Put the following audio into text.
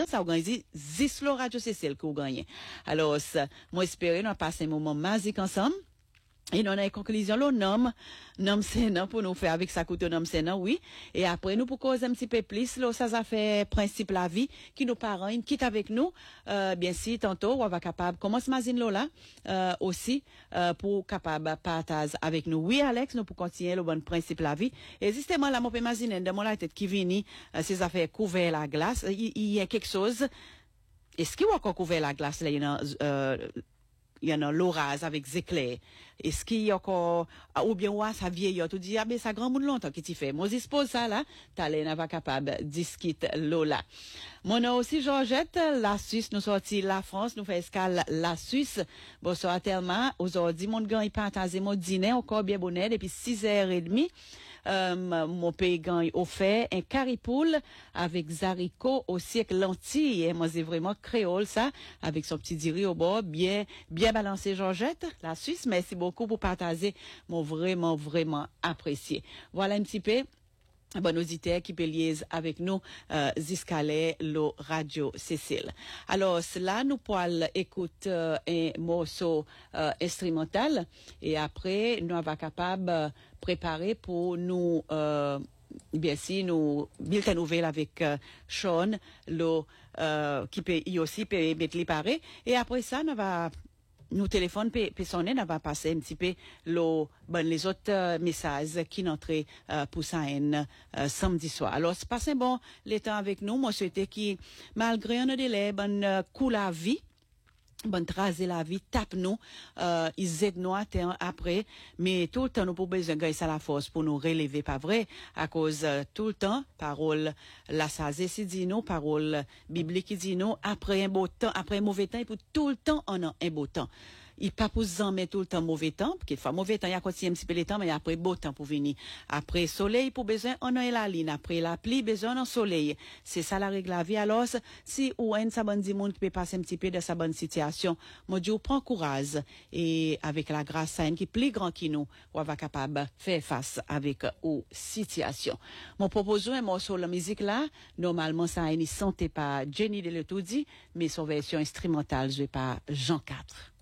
ça vous gagnez Zislo Radio Cécile que vous gagnez. Alors, moi espérer nous passer un moment magique ensemble. Et nous, on a une conclusion, le nom Sénat pour nous faire avec ça coûte nom Sénat, oui. Et après, nous, pour causer un petit peu plus, là, ça fait principe la vie, qui nous parents, ils quittent avec nous, bien si, tantôt, on va capable, commence Mazine là, aussi, pour capable partager avec nous. Oui, Alex, nous, pour continuer le bon principe la vie. Et justement, là, mon peu Mazine, de mon la tête qui vient, ces affaires couvert la glace, il y a quelque chose, est-ce qu'il y a encore couvert la glace, là, il y en a l'orage avec éclairs. Est-ce qu'il y a encore, ou bien, ouais, ça vieillit, tu dis, ah, ben, ça grand monde longtemps qui t'y fait. Moi, je pose ça, là, t'as l'air pas capable, disquite, Lola. Mon nom aussi, Georgette, la Suisse, nous sortis la France, nous fait escale la Suisse. Bon, ça, tellement, aujourd'hui, mon gars, il partage mon dîner, encore bien bonnet, depuis 6h30. Mon pays gagne offert un caripoule avec haricots aussi avec lentilles. Et moi, c'est vraiment créole, ça, avec son petit diri au bord, bien balancé, Georgette, la Suisse. Merci beaucoup pour partager, mon vraiment apprécié. Voilà un petit peu. Bon auditeur qui peut lier avec nous jusqu'à le Radio Cécile. Alors cela nous pourrons écouter un morceau instrumental et après nous va capable préparer pour nous bien si nous bulletin nouvelle avec Sean qui peut aussi peut mettre les parés et après ça nous téléphone sonner on va passer un petit peu les autres messages qui n'entraient pour ça samedi soir. Alors c'est passé bon les temps avec nous. Moi souhaite qui malgré un délai coule la vie tracer la vie tape nous ils aident nous après mais tout le temps nous pour besoin gagner ça la force pour nous relever pas vrai à cause tout le temps parole la sagesse si dit nous parole biblique qui dit nous après un beau temps après un mauvais temps et pour tout le temps on a un beau temps. Il pas pour en mettre tout le temps mauvais temps, parce qu'il faut mauvais temps, il y a continué un petit peu le temps, mais après beau temps pour venir. Après soleil, pour besoin, on a la ligne. Après la pluie, besoin, on a soleil. C'est ça la règle de la vie. Alors, si ou un sabon du monde qui peut passer un petit peu de sa bonne situation, mon Dieu, prend courage. Et avec la grâce saine qui est plus grand que nous, on va capable faire face avec aux situations. Mon propose un morceau de la musique là, normalement, ça a une santé par Jenny Deletoudi, mais son version instrumentale, jouée par Jean 4.